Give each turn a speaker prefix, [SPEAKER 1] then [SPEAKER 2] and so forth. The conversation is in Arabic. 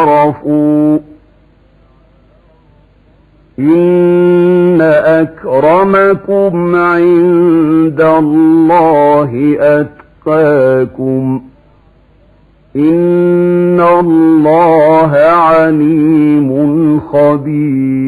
[SPEAKER 1] عرفوا إن أكرمكم عند الله أتقاكم إن الله عليم خبير.